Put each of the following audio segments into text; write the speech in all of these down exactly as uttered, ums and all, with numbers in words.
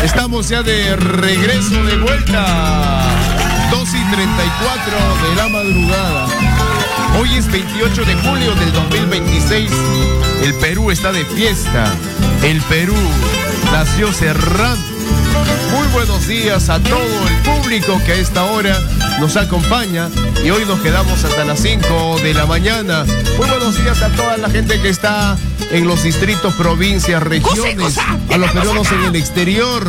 Estamos ya de regreso, de vuelta. dos y treinta y cuatro de la madrugada. Hoy es veintiocho de julio del dos mil veintiséis. El Perú está de fiesta. El Perú nació cerrando. Muy buenos días a todo el público que a esta hora nos acompaña y hoy nos quedamos hasta las cinco de la mañana. Muy buenos días a toda la gente que está en los distritos, provincias, regiones, a los peruanos en el exterior.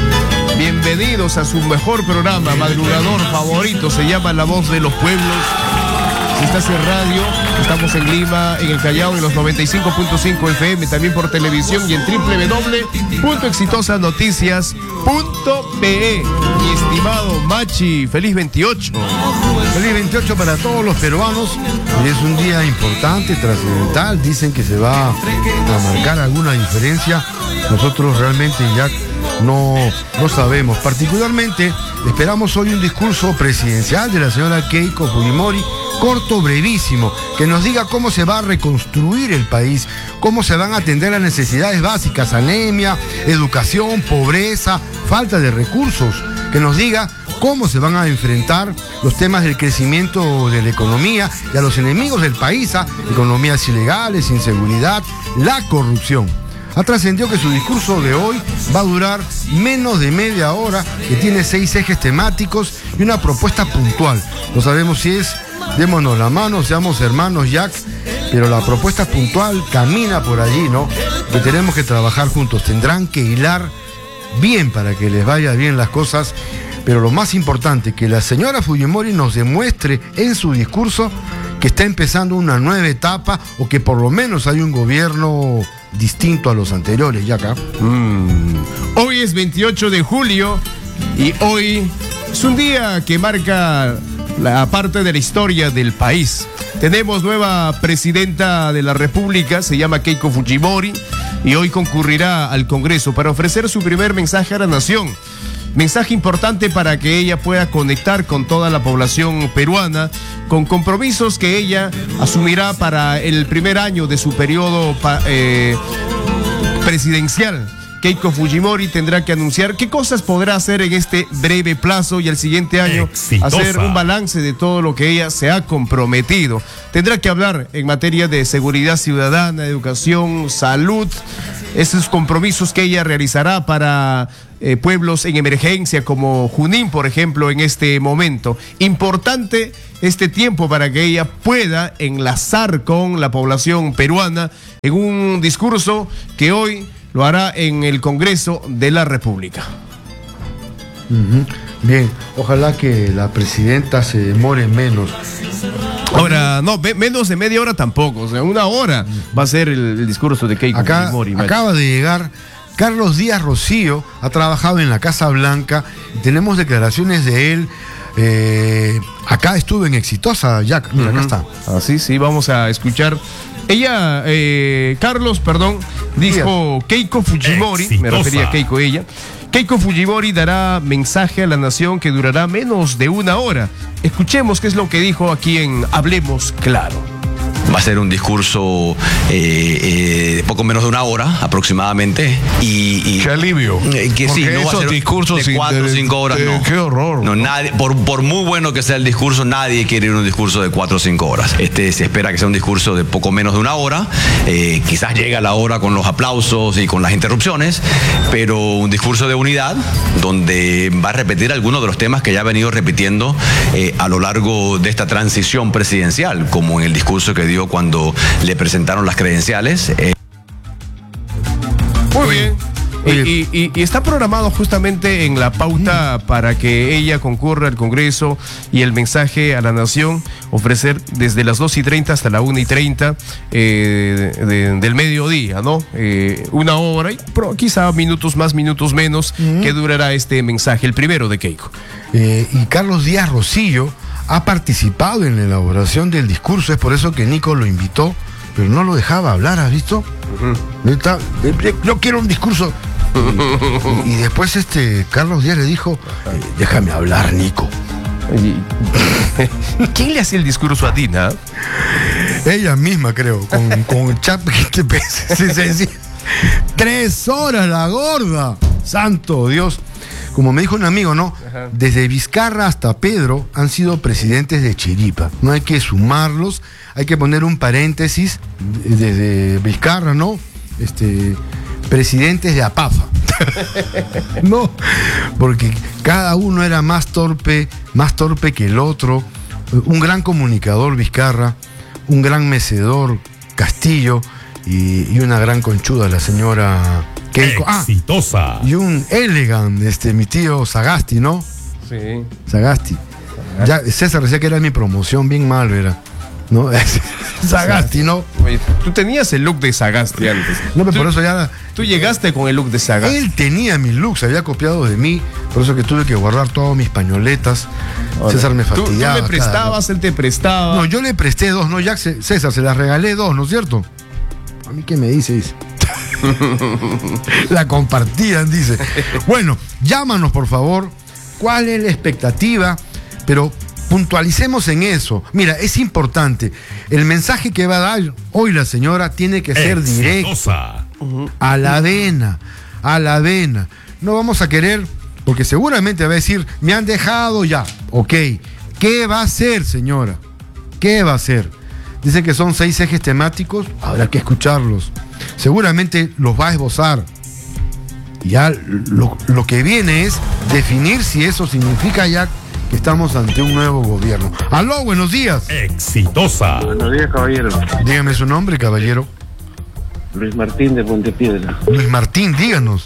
Bienvenidos a su mejor programa, madrugador favorito, se llama La Voz de los Pueblos. Si estás en radio, estamos en Lima, en el Callao, en los noventa y cinco punto cinco F M, también por televisión y en doble u doble u doble u punto exitosas noticias punto pe e. Mi estimado Machi, feliz veintiocho. Feliz veintiocho para todos los peruanos. Es un día importante, trascendental. Dicen que se va a marcar alguna diferencia. Nosotros realmente ya no, no sabemos. Particularmente, esperamos hoy un discurso presidencial de la señora Keiko Fujimori, corto, brevísimo, que nos diga cómo se va a reconstruir el país, cómo se van a atender las necesidades básicas, anemia, educación, pobreza, falta de recursos, que nos diga cómo se van a enfrentar los temas del crecimiento de la economía y a los enemigos del país, ¿ah? Economías ilegales, inseguridad, la corrupción. Ha trascendido que su discurso de hoy va a durar menos de media hora, que tiene seis ejes temáticos y una propuesta puntual. No sabemos si es démonos la mano, seamos hermanos, Jack, pero la propuesta puntual camina por allí, ¿no? Que tenemos que trabajar juntos, tendrán que hilar bien para que les vaya bien las cosas, pero lo más importante, que la señora Fujimori nos demuestre en su discurso que está empezando una nueva etapa o que por lo menos hay un gobierno distinto a los anteriores, Jack. Mm. Hoy es veintiocho de julio y hoy es un día que marca la parte de la historia del país. Tenemos nueva presidenta de la República, se llama Keiko Fujimori, y hoy concurrirá al Congreso para ofrecer su primer mensaje a la nación. Mensaje importante para que ella pueda conectar con toda la población peruana, con compromisos que ella asumirá para el primer año de su periodo eh, presidencial. Keiko Fujimori tendrá que anunciar qué cosas podrá hacer en este breve plazo y el siguiente año Exitosa. hacer un balance de todo lo que ella se ha comprometido. Tendrá que hablar en materia de seguridad ciudadana, educación, salud, esos compromisos que ella realizará para eh, pueblos en emergencia como Junín, por ejemplo, en este momento. Importante este tiempo para que ella pueda enlazar con la población peruana en un discurso que hoy lo hará en el Congreso de la República. Uh-huh. Bien, ojalá que la presidenta se demore menos. Ahora, no, me, menos de media hora tampoco, o sea, una hora va a ser el, el discurso de Keiko Acá, Fujimori. Acaba de llegar Carlos Díaz Rocío, ha trabajado en la Casa Blanca, y tenemos declaraciones de él. Eh, acá estuvo en Exitosa, Jack, mira, uh-huh. acá está. Así, sí, vamos a escuchar. Ella, eh, Carlos, perdón, dijo Keiko Fujimori, Exitosa. Me refería a Keiko, ella. Keiko Fujimori dará mensaje a la nación que durará menos de una hora. Escuchemos qué es lo que dijo aquí en Hablemos Claro. Va a ser un discurso eh, eh, poco menos de una hora aproximadamente. Y, y qué alivio. Eh, que sí, no va a ser discursos de cuatro o cinco horas. De, no. Qué horror. No, nadie, por, por muy bueno que sea el discurso, nadie quiere ir a un discurso de cuatro o cinco horas. Este se espera que sea un discurso de poco menos de una hora. Eh, quizás llega la hora con los aplausos y con las interrupciones, pero un discurso de unidad donde va a repetir algunos de los temas que ya ha venido repitiendo eh, a lo largo de esta transición presidencial, como en el discurso que dio cuando le presentaron las credenciales. Eh. Muy bien. Y, y, y, y está programado justamente en la pauta mm. para que ella concurra al Congreso y el mensaje a la nación, ofrecer desde las dos y treinta hasta la una y treinta eh, de, del mediodía, ¿no? Eh, una hora, y pero quizá minutos más, minutos menos, mm. que durará este mensaje, el primero de Keiko. Eh, y Carlos Díaz Rocío ha participado en la elaboración del discurso, es por eso que Nico lo invitó, pero no lo dejaba hablar, ¿has visto? Uh-huh. Está, yo quiero un discurso. Y, y después este Carlos Díaz le dijo, eh, déjame hablar, Nico. ¿Quién le hacía el discurso a Dina? Ella misma, creo, con, con el chat G P T. Tres horas la gorda. santo Dios. Como me dijo un amigo, ¿no? Ajá. Desde Vizcarra hasta Pedro han sido presidentes de Chiripa. No hay que sumarlos, hay que poner un paréntesis desde Vizcarra, ¿no? Este, presidentes de Apafa. No, porque cada uno era más torpe, más torpe que el otro. Un gran comunicador Vizcarra, un gran mecedor Castillo y, y una gran conchuda la señora Keiko. Exitosa. Ah, y un elegant, este, mi tío Sagasti, ¿no? Sí. Sagasti. Ya, César decía que era mi promoción, bien mal era. ¿No? Sagasti, ¿no? Oye, tú tenías el look de Sagasti antes. No, pero tú, por eso ya. Tú llegaste con el look de Sagasti. Él tenía mi look, se había copiado de mí, por eso que tuve que guardar todas mis pañoletas. Ahora, César me fastidiaba. Tú, tú le prestabas, cada... él te prestaba. No, yo le presté dos, no, ya César, se las regalé dos, ¿no es cierto? A mí qué me dice, dice. La compartían, dice. Bueno, llámanos por favor. ¿Cuál es la expectativa? Pero puntualicemos en eso. Mira, es importante. El mensaje que va a dar hoy la señora tiene que ser directo. A la vena. A la vena. No vamos a querer, porque seguramente va a decir, me han dejado ya. Ok. ¿Qué va a hacer, señora? ¿Qué va a hacer? Dice que son seis ejes temáticos. Habrá que escucharlos. Seguramente los va a esbozar. Ya lo, lo que viene es definir si eso significa ya que estamos ante un nuevo gobierno. Aló, buenos días. Exitosa. Buenos días, caballero. Dígame su nombre, caballero. Luis Martín de Pontepiedra. Luis Martín, díganos.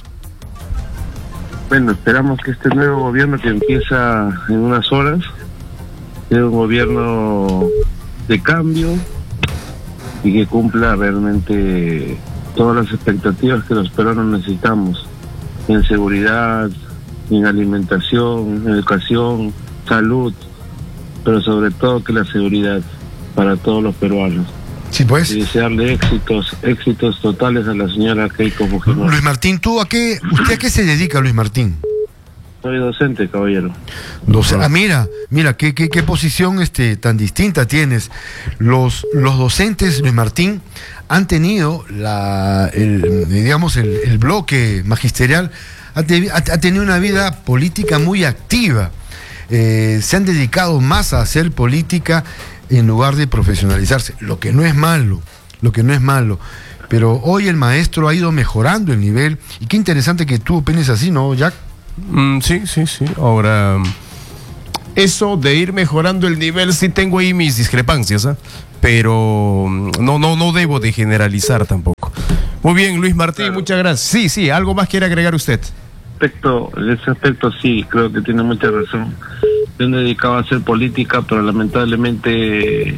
Bueno, esperamos que este nuevo gobierno que empieza en unas horas sea un gobierno de cambio y que cumpla realmente todas las expectativas que los peruanos necesitamos en seguridad, en alimentación, en educación, salud, pero sobre todo que la seguridad para todos los peruanos. Sí, pues. Y desearle éxitos, éxitos totales a la señora Keiko Fujimori. Luis Martín, ¿tú a qué, usted a qué se dedica, Luis Martín? Soy docente, caballero. Doce, ah, mira, mira, qué, qué, qué posición este, tan distinta tienes. Los, los docentes, Luis Martín, han tenido la, el, digamos, el, el bloque magisterial, ha, te, ha, ha tenido una vida política muy activa. Eh, se han dedicado más a hacer política en lugar de profesionalizarse, lo que no es malo, lo que no es malo. Pero hoy el maestro ha ido mejorando el nivel, y qué interesante que tú opinas así, ¿no, Jack? Mm, sí, sí, sí. Ahora, eso de ir mejorando el nivel, sí tengo ahí mis discrepancias, ¿eh? Pero no, no, no debo de generalizar tampoco. Muy bien, Luis Martín, claro. Muchas gracias. Sí, sí, ¿algo más quiere agregar usted? Aspecto, en ese aspecto sí, creo que tiene mucha razón. Yo me dedicaba a hacer política, pero lamentablemente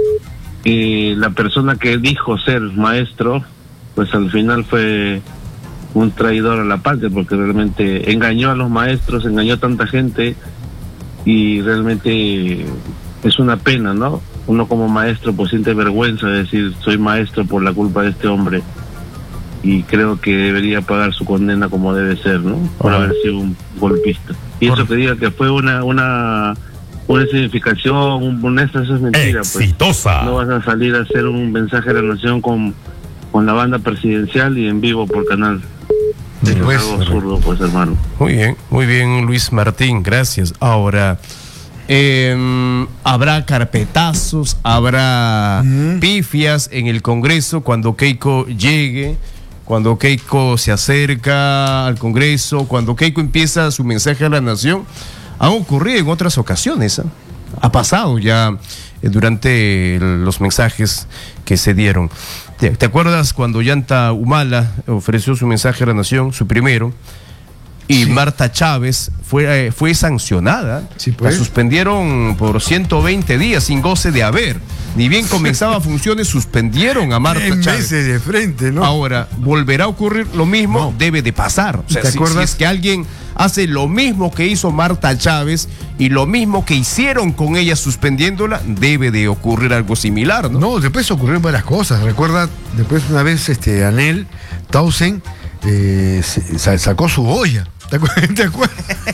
eh, la persona que dijo ser maestro, pues al final fue un traidor a la patria, porque realmente engañó a los maestros, engañó a tanta gente, y realmente es una pena, ¿no? Uno como maestro pues siente vergüenza de decir soy maestro por la culpa de este hombre, y creo que debería pagar su condena como debe ser, ¿no? Por haber sido un golpista. Y eso que diga que fue una una una significación, un, una eso es mentira. Exitosa. Pues no vas a salir a hacer un mensaje de la nación con, con la banda presidencial y en vivo por canal. Después, es algo absurdo, pues, hermano. Muy bien, muy bien, Luis Martín, gracias. Ahora, eh, habrá carpetazos, habrá mm. pifias en el Congreso cuando Keiko llegue, cuando Keiko se acerca al Congreso, cuando Keiko empieza su mensaje a la nación. Ha ocurrido en otras ocasiones, ¿eh? Ha pasado ya eh, durante los mensajes que se dieron. ¿Te, ¿Te acuerdas cuando Ollanta Humala ofreció su mensaje a la nación, su primero, y sí. Marta Chávez fue, eh, fue sancionada? Sí, pues. La suspendieron por ciento veinte días sin goce de haber. Ni bien comenzaba funciones, suspendieron a Marta en Chávez. Meses de frente, ¿no? Ahora, ¿volverá a ocurrir lo mismo? No. Debe de pasar. O sea, ¿Te si, acuerdas? si es que alguien hace lo mismo que hizo Marta Chávez y lo mismo que hicieron con ella suspendiéndola, debe de ocurrir algo similar, ¿no? No, después ocurrieron varias cosas. Recuerda, después una vez este Anel Tausen eh, se, sacó su olla. ¿Te acuerdas? ¿Te acuerdas?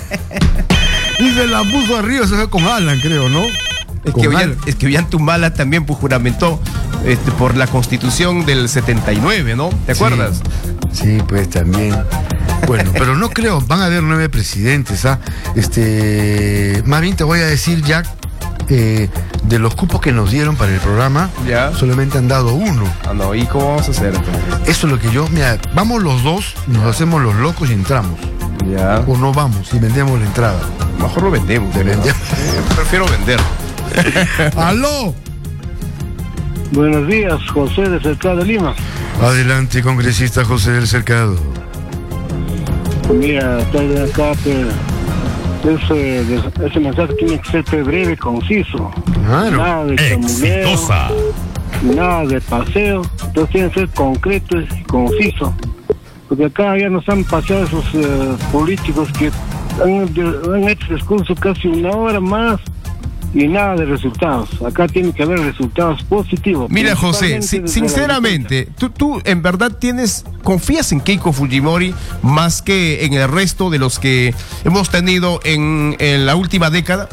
Y se la puso arriba, se fue con Alan, creo, ¿no? Es que, Ollanta, es que Ollanta Humala también pues, juramentó este, por la Constitución del setenta y nueve, ¿no? ¿Te acuerdas? Sí, sí, pues también. Bueno, pero no creo, van a haber nueve presidentes, ¿ah? Este, más bien te voy a decir, Jack, eh, de los cupos que nos dieron para el programa, ya. solamente han dado uno. Ah, no, ¿y cómo vamos a hacer entonces? Eso es lo que yo, mira, vamos los dos, nos hacemos los locos y entramos. Ya. O no vamos y vendemos la entrada. Mejor lo vendemos. Te vendemos. Eh, prefiero vender. ¡Aló! Buenos días, José de Cercado de Lima. Adelante, congresista José del Cercado. Mira, estoy de acá, pero ese, ese mensaje tiene que ser breve, conciso. Claro. Nada de chamuleo, Exitosa. nada de paseo. Entonces tiene que ser concreto y conciso. Porque acá ya nos han paseado esos uh, políticos que han, han hecho discurso casi una hora más y nada de resultados. Acá tiene que haber resultados positivos. Mira, José, principalmente si- desde sinceramente, tú, tú en verdad tienes, confías en Keiko Fujimori más que en el resto de los que hemos tenido en, en la última década.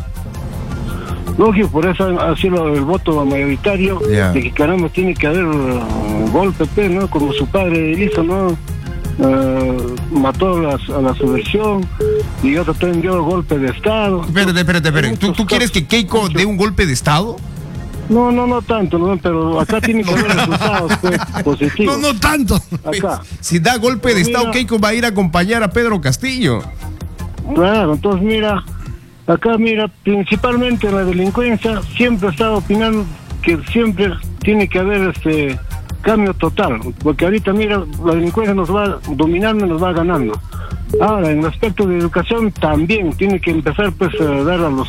la derecha. Lógico, por eso ha sido el voto mayoritario, Ya. de que caramba tiene que haber uh, golpe, pues, ¿no? Como su padre hizo, ¿no? Uh, mató a la, a la subversión y otro también dio golpe de Estado. Espérate, espérate, Hay espérate. ¿Tú, muchos tú quieres que casos, Keiko muchos. dé un golpe de Estado? No, no, no tanto, ¿no? Pero acá tiene que haber resultados pues, No, positivos. no tanto. Acá. Si da golpe de Mira. Estado, Keiko va a ir a acompañar a Pedro Castillo. Claro, entonces mira, acá mira, principalmente la delincuencia, siempre he estado opinando que siempre tiene que haber este cambio total, porque ahorita mira, la delincuencia nos va dominando y nos va ganando. Ahora, en el aspecto de educación también tiene que empezar pues a dar a los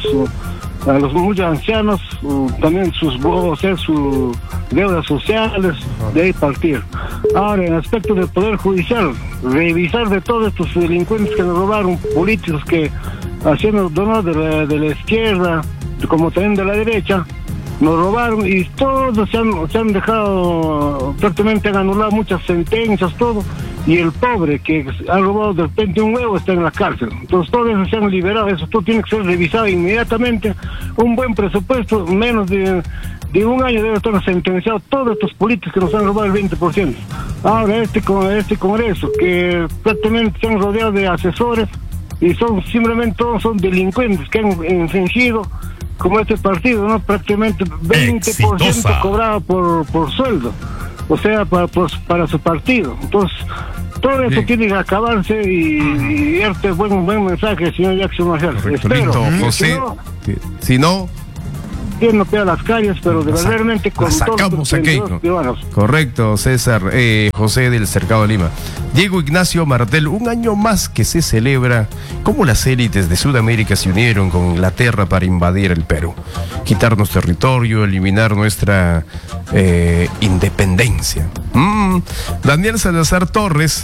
a los muchos ancianos uh, también sus o sea, sus deudas sociales, de ahí partir. Ahora, en el aspecto del Poder Judicial, revisar de todos estos delincuentes que nos robaron, políticos que haciendo donos de la, de la izquierda, como también de la derecha, nos robaron y todos se han, se han dejado, prácticamente han anulado muchas sentencias, todo, y el pobre que ha robado de repente un huevo está en la cárcel. Entonces todos esos se han liberado, eso todo tiene que ser revisado inmediatamente. Un buen presupuesto, menos de, de un año debe estar sentenciado todos estos políticos que nos han robado el veinte por ciento. Ahora este, este Congreso, que prácticamente se han rodeado de asesores y son simplemente todos son delincuentes que han infringido, como este partido, ¿no? Prácticamente veinte por ciento Exitosa. cobrado por, por sueldo, o sea, para, pues, para su partido. Entonces, todo esto Bien. tiene que acabarse y, y este es buen, buen mensaje, señor Jackson Marcial. Correcto, Espero, lindo, que José. no, que- Si no, Dios no pega las calles, pero de La sa- verdaderamente con la todos sacamos los a vendedores Keiko. ciudadanos. correcto, César, eh, José del Cercado de Lima. Diego Ignacio Martel, un año más que se celebra cómo las élites de Sudamérica se unieron con Inglaterra para invadir el Perú, quitarnos territorio, eliminar nuestra eh, independencia. Mm, Daniel Salazar Torres.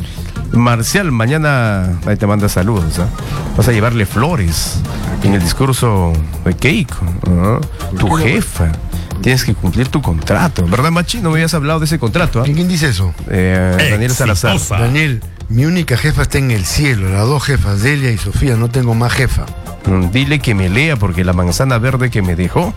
Marcial, mañana ahí te manda saludos, ¿ah? Vas a llevarle flores en el discurso de Keiko, ¿ah? Tu jefa. Tienes que cumplir tu contrato, ¿verdad, Machi? No me habías hablado de ese contrato, ¿ah? ¿Quién dice eso? Eh, Daniel Salazar. Exitosa. Daniel, mi única jefa está en el cielo, las dos jefas, Delia y Sofía, no tengo más jefa. Mm, Dile que me lea porque la manzana verde que me dejó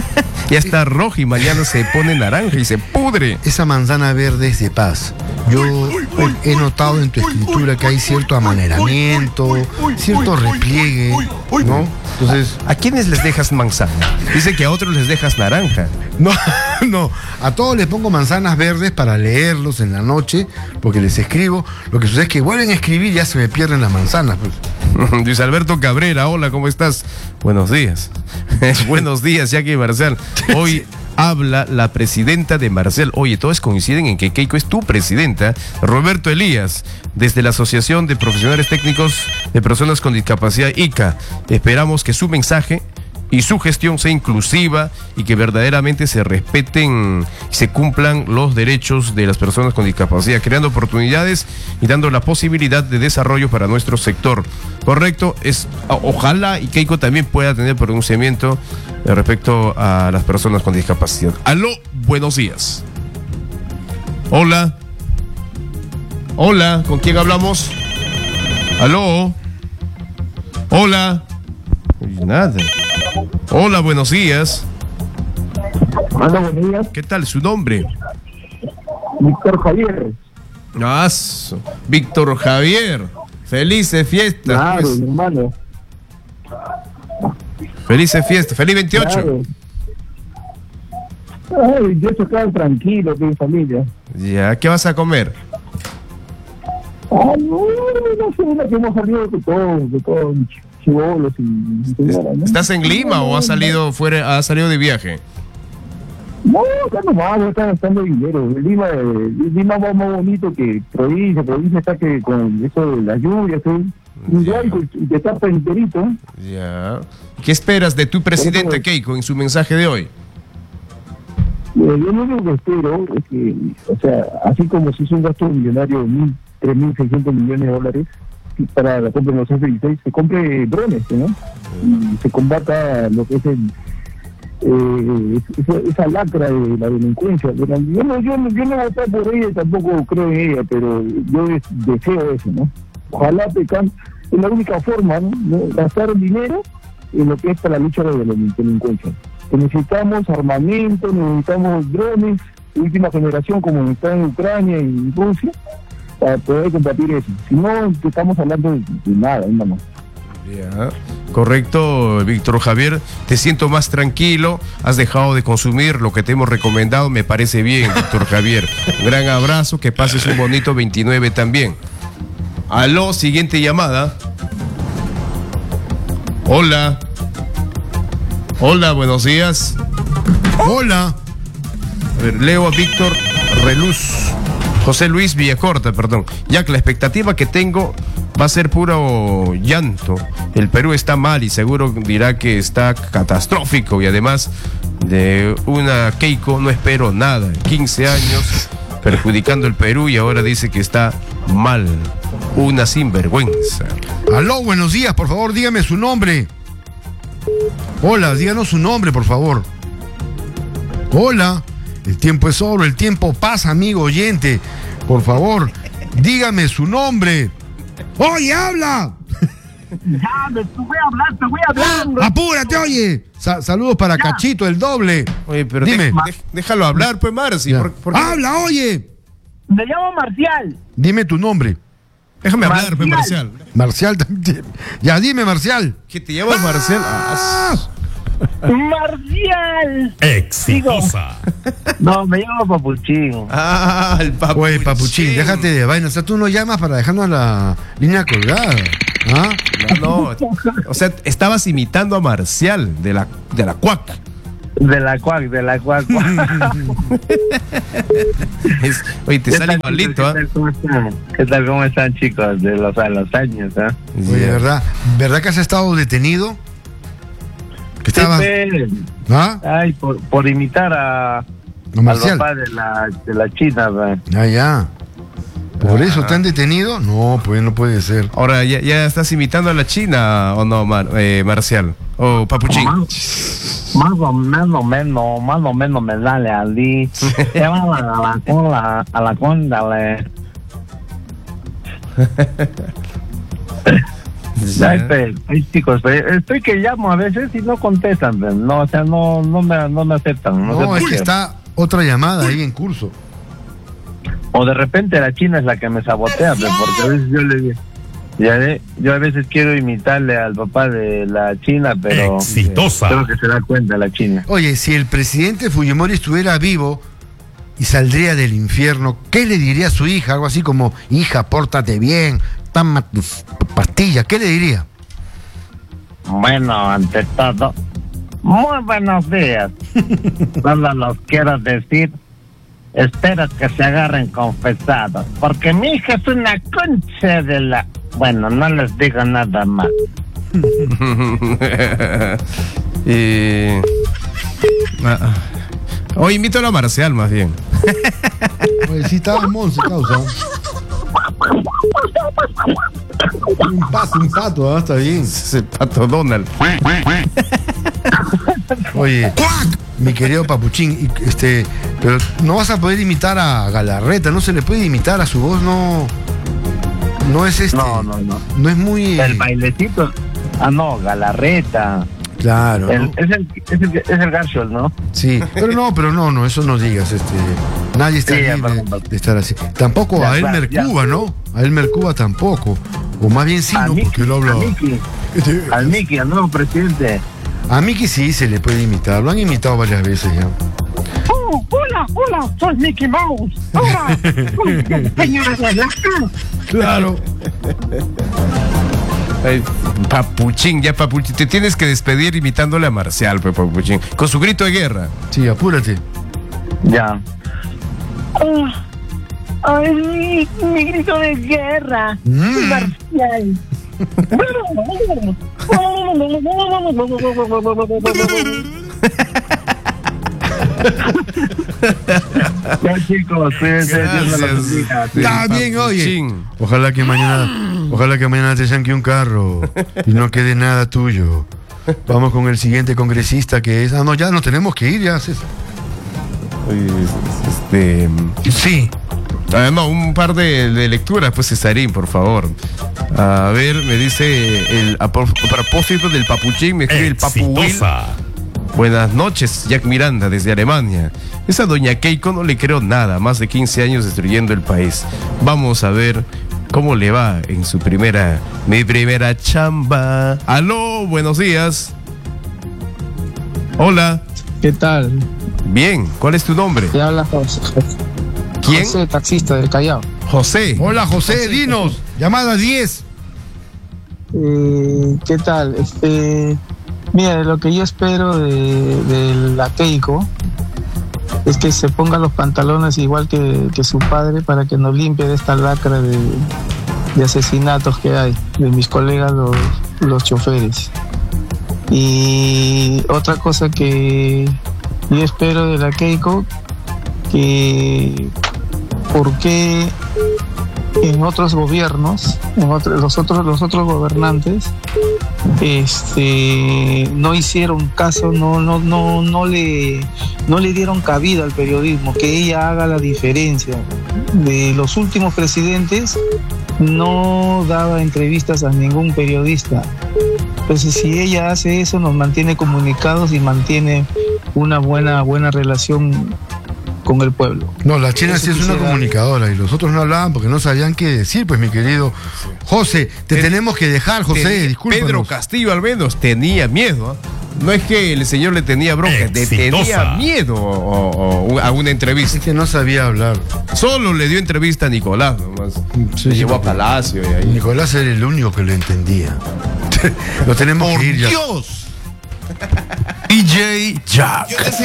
ya está roja y mañana se pone naranja y se pudre. Esa manzana verde es de paz. Yo he notado en tu escritura que hay cierto amaneramiento, cierto repliegue, ¿no? Entonces, ¿A quiénes les dejas manzana? Dice que a otros les dejas naranja. no, no, a todos les pongo manzanas verdes para leerlos en la noche, porque les escribo. Lo que sucede es que vuelven a escribir y ya se me pierden las manzanas, pues. Luis Alberto Cabrera, hola, ¿cómo estás? Buenos días. Buenos días, Jackie Marcial. Hoy habla la presidenta de Marcial. Oye, todos coinciden en que Keiko es tu presidenta. Roberto Elías, desde la Asociación de Profesionales Técnicos de Personas con Discapacidad, I C A. Esperamos que su mensaje y su gestión sea inclusiva y que verdaderamente se respeten y se cumplan los derechos de las personas con discapacidad, creando oportunidades y dando la posibilidad de desarrollo para nuestro sector. Correcto, es ojalá y Keiko también pueda tener pronunciamiento eh, respecto a las personas con discapacidad. Aló, buenos días. Hola. Hola, ¿con quién hablamos? Aló. Hola. Uy, nada. Hola, buenos días. Hola, buenos días. ¿Qué tal su nombre? Víctor Javier. Ah, Víctor Javier, felices fiestas. Claro, Pues. mi hermano. Felices fiestas, feliz veintiocho. Claro. Ay, yo estoy acá tranquilo, mi familia. Ya, ¿qué vas a comer? Ah, no, no sé, una que hemos salido de todo, de todo, chibolos y señora, ¿no? ¿Estás en Lima No, o has no, salido fuera, has salido de viaje? No, acá nomás, no está gastando dinero. Lima, eh, Lima va más bonito que provincia, provincia está que con eso de las lluvias, ¿sí? Igual y te tapa enterito. Ya. ¿Qué esperas de tu presidente Eso- Keiko en su mensaje de hoy? Eh, yo lo único que espero es que, o sea, así como se hizo un gasto millonario de mil, tres mil seiscientos millones de dólares y para la compra de los F dieciséis, se compre drones, ¿no? Y se combata lo que es el, eh, esa, esa lacra de la delincuencia. Yo no, yo, no- yo no voté por ella y tampoco creo en ella, pero yo des- deseo eso, ¿no? Ojalá pecan, es la única forma, ¿no? ¿no? Gastar dinero en lo que es para la lucha de la delincuencia. Necesitamos armamento, necesitamos drones, última generación como está en Ucrania y Rusia, para poder combatir eso. Si no, estamos hablando de, de nada, nada más. Ya. Correcto, Víctor Javier. Te siento más tranquilo. Has dejado de consumir lo que te hemos recomendado. Me parece bien, Víctor Javier. Un gran abrazo. Que pases un bonito veintinueve también. Aló, siguiente llamada. Hola. Hola, buenos días. Hola. A ver, leo a Víctor Reluz. José Luis Villacorta, perdón. Ya que la expectativa que tengo va a ser puro llanto. El Perú está mal y seguro dirá que está catastrófico. Y además de una Keiko no espero nada. quince años perjudicando el Perú y ahora dice que está mal. Una sinvergüenza. Aló, buenos días, por favor, dígame su nombre. Hola, díganos su nombre, por favor. Hola, el tiempo es oro, el tiempo pasa, amigo oyente. Por favor, dígame su nombre. ¡Oye, habla! Ya, me voy a hablar, te voy hablando. ¡Apúrate, oye! Sa- saludos para Cachito, el doble. Oye, pero Dime. de- de- déjalo hablar, pues, Marci. Ya. ¿por- por qué? ¡Habla, oye! Me llamo Marcial. Dime tu nombre. Déjame hablar, pues, Marcial. Marcial también. Ya, dime, Marcial. ¿Qué te llamas, Marcial? Ah, Marcial. Exitosa. No, me llamo Papuchín. Ah, el papuchín. Oye, papuchín, déjate de vaina. O sea, tú no llamas para dejarnos la línea colgada. ¿Ah? No, no. O sea, estabas imitando a Marcial de la, de la Cuac. De la cuac, de la cuac. Es- oye, te ¿Qué sale tal, igualito, ¿ah? ¿Qué tal, cómo están? ¿Qué tal, cómo están, chicos? De los, a los años, ¿ah? Oye, ¿verdad? ¿Verdad que has estado detenido? Que estabas. Sí, ¿Ah? ay, por, por imitar a, al Marcial. papá de la, de la China, ¿verdad? Ah, ya. ¿Por eso te han detenido? No, pues no puede ser. Ahora, ¿ya, ya estás imitando a la China o no, Mar- eh, Marcial? O Papuchín. Más, más o menos, menos, más o menos me sale ali. Llama a la cola, a la cóndale. Ay, pe- ay, chicos, pe- estoy que llamo a veces y no contestan, pe. No, o sea, no, no me, no me aceptan. No, sé No, por es que qué. está otra llamada ahí en curso. O de repente la China es la que me sabotea, pe, porque a veces yo le digo, ya ve, yo a veces quiero imitarle al papá de la China, pero Exitosa. creo que se da cuenta la China. Oye, si el presidente Fujimori estuviera vivo y saldría del infierno, ¿qué le diría a su hija? Algo así como, hija, pórtate bien, toma tus pastillas. ¿Qué le diría? Bueno, ante todo, muy buenos días. Solo los quiero decir, espero que se agarren confesados, porque mi hija es una concha de la... Bueno, no les digo nada más. Eh, ah, ah. Oye, invítalo a Marcial, más bien. Oye, sí, estaba Monse, causa. Un pato, un pato, ¿ah? Está bien. Ese pato Donald. Oye, mi querido Papuchín, y, este, pero no vas a poder imitar a Galarreta, no se le puede imitar a su voz, no. No es este. No, no, no. No es muy. El bailecito. Ah, no, Galarreta. Claro. El- ¿no? es el es el, es el Garfield, ¿no? Sí, pero no, pero no, no, eso no digas, este. Nadie está Sí, libre perdón, perdón. de estar así. Tampoco Ya, a Elmer ya. Cuba, ¿no? A Elmer Cuba tampoco. O más bien sí, A ¿no? Miki, Porque él habla. a Miki, al Miki, al nuevo presidente. A Miki sí se le puede imitar. Lo han imitado varias veces ya. Oh, hola, hola, soy Mickey Mouse. Ahora, señora de la Claro. Ay, Papuchín, ya Papuchín. Te tienes que despedir imitándole a Marcial, pues, Papuchín. Con su grito de guerra. Sí, apúrate. Ya. Ah, ay, mi, mi grito de guerra. Mm. Marcial. Ya, chicos, cuídense. Dios me los Gracias. bendiga. Está bien, oye. Papuchín. Ojalá que mañana, ojalá que mañana te sanque un carro y no quede nada tuyo. Vamos con el siguiente congresista que es. Ah, no, ya nos tenemos que ir, ya, César. Este. Sí. Ah, no, un par de, de lecturas, pues, Cesarín, por favor. A ver, me dice el a, pro- a propósito del Papuchín, me escribe el Papu Will. Exitosa. Buenas noches, Jack Miranda, desde Alemania. Esa doña Keiko no le creo nada, más de quince años destruyendo el país. Vamos a ver cómo le va en su primera, mi primera chamba. Aló, buenos días. Hola. ¿Qué tal? Bien, ¿cuál es tu nombre? Te habla José. ¿Quién? José, taxista del Callao. José. Hola, José, dinos. Llamada diez. Eh, ¿Qué tal? Este, mira, lo que yo espero de, de la Keiko es que se ponga los pantalones igual que, que su padre para que nos limpie de esta lacra de, de asesinatos que hay de mis colegas los, los choferes. Y otra cosa que yo espero de la Keiko, que por qué en otros gobiernos, en otros, los otros los otros gobernantes, este, no hicieron caso, no no no no le no le dieron cabida al periodismo, que ella haga la diferencia. De los últimos presidentes no daba entrevistas a ningún periodista. Entonces, si ella hace eso, nos mantiene comunicados y mantiene una buena buena relación con el pueblo. No, la China Eso sí es una quisiera- comunicadora y los otros no hablaban porque no sabían qué decir, pues mi querido José, te Te- tenemos que dejar, José, Ten- discúlpanos. Pedro Castillo al menos tenía miedo. ¿eh? No es que el señor le tenía bronca, le tenía Exitosa. miedo o- o- a una entrevista. Es que no sabía hablar. Solo le dio entrevista a Nicolás, nomás. Sí, Se sí, llevó a porque Palacio y ahí. Nicolás era el único que lo entendía. Lo tenemos ¡Por que ir ya. Dios! D J Jack.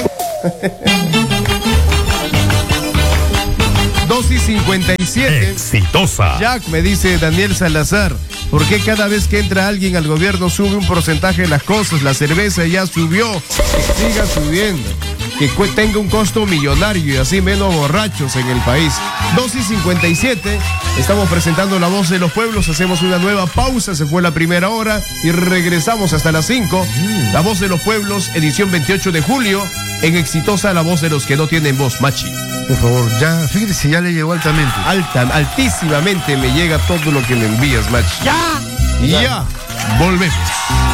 dos y cincuenta y siete. Exitosa. Jack, me dice Daniel Salazar, ¿por qué cada vez que entra alguien al gobierno sube un porcentaje de las cosas? La cerveza ya subió, que siga subiendo, que cu- tenga un costo millonario y así menos borrachos en el país. dos y cincuenta y siete, estamos presentando La Voz de los Pueblos, hacemos una nueva pausa, se fue la primera hora y regresamos hasta las cinco. La Voz de los Pueblos, edición veintiocho de julio, en Exitosa, la voz de los que no tienen voz, Machi. Por favor, ya, fíjate si ya le llegó altamente. Alta, altísimamente me llega todo lo que me envías, Machi. ¡Ya! Y ya, volvemos.